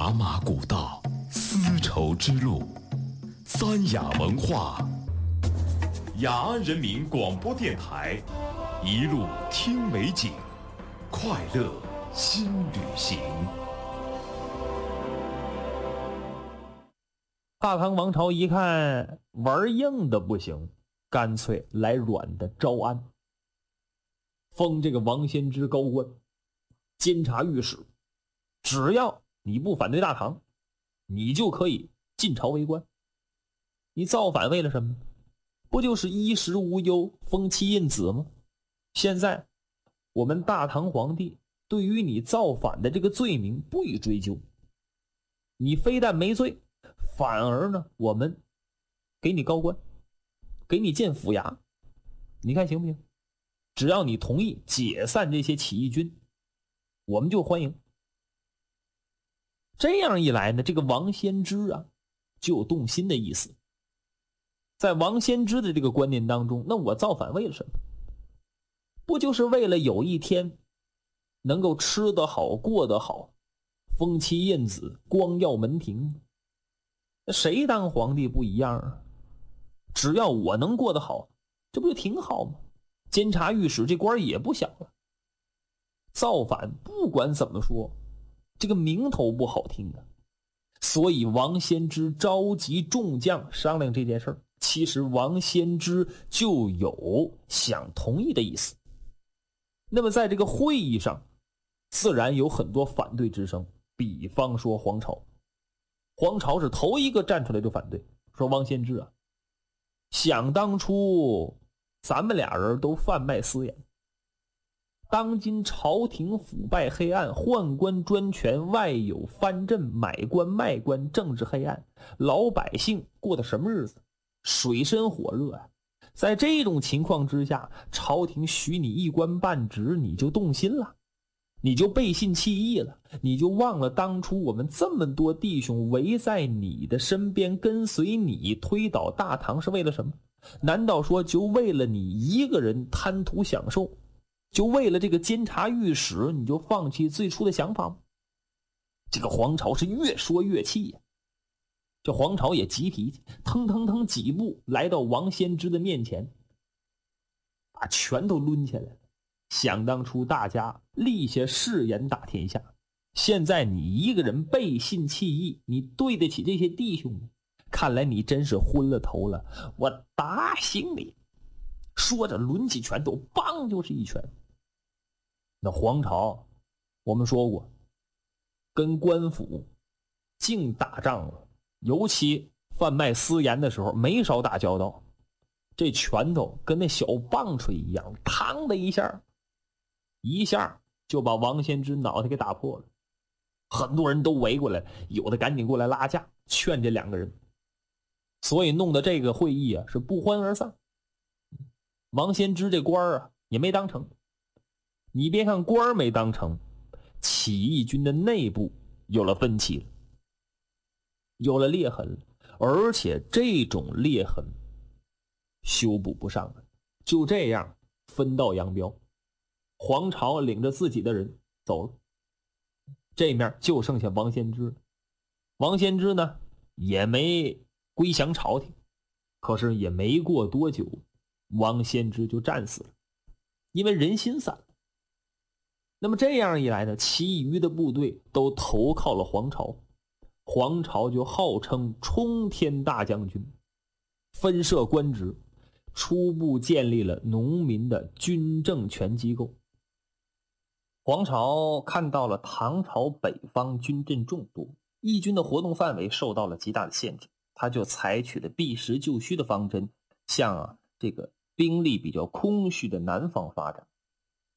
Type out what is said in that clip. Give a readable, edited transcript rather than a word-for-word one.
茶马古道，丝绸之路，三雅文化，雅安人民广播电台，一路听美景，快乐新旅行。 大唐王朝一看玩硬的不行，干脆来软的招安，封这个王先知高官，监察御史，只要你不反对大唐，你就可以进朝为官。你造反为了什么？不就是衣食无忧，封妻印子吗？现在我们大唐皇帝对于你造反的这个罪名不予追究，你非但没罪，反而呢我们给你高官，给你建府衙，你看行不行？只要你同意解散这些起义军，我们就欢迎。这样一来呢，这个王先知啊就有动心的意思。在王先知的这个观念当中，那我造反为了什么？不就是为了有一天能够吃得好，过得好，封妻印子，光耀门庭？那谁当皇帝不一样啊？只要我能过得好，这不就挺好吗？监察御史这官也不小了。造反不管怎么说，这个名头不好听啊。所以王先知召集众将商量这件事儿。其实王先知就有想同意的意思。那么在这个会议上，自然有很多反对之声。比方说黄巢，黄巢是头一个站出来就反对，说王先知啊，想当初咱们俩人都贩卖私盐，当今朝廷腐败黑暗，宦官专权，外有藩镇，买官卖官，政治黑暗，老百姓过的什么日子？水深火热啊！在这种情况之下，朝廷许你一官半职，你就动心了，你就背信弃义了，你就忘了当初我们这么多弟兄围在你的身边，跟随你推倒大唐是为了什么？难道说就为了你一个人贪图享受，就为了这个监察御史你就放弃最初的想法吗？这个黄巢是越说越气呀。这黄巢也急脾气，腾腾腾几步来到王先知的面前，把拳头抡起来了。想当初大家立下誓言打天下，现在你一个人背信弃义，你对得起这些弟兄吗？看来你真是昏了头了，我打醒你！说着抡起拳头，梆就是一拳。那黄巢我们说过，跟官府净打仗了，尤其贩卖私盐的时候没少打交道。这拳头跟那小棒槌一样，嘡的一下就把王先知脑袋给打破了。很多人都围过来，有的赶紧过来拉架劝这两个人，所以弄得这个会议啊是不欢而散。王先知这官啊也没当成。你别看官没当成，起义军的内部有了分歧了，有了裂痕，而且这种裂痕修补不上了。就这样分道扬镳，黄巢领着自己的人走了，这面就剩下王先知。王先知呢也没归降朝廷，可是也没过多久，王先知就战死了，因为人心散了。那么这样一来呢，其余的部队都投靠了黄巢，黄巢就号称冲天大将军，分设官职，初步建立了农民的军政权机构。黄巢看到了唐朝北方军阵众多，义军的活动范围受到了极大的限制，他就采取了避实就虚的方针，向这个兵力比较空虚的南方发展。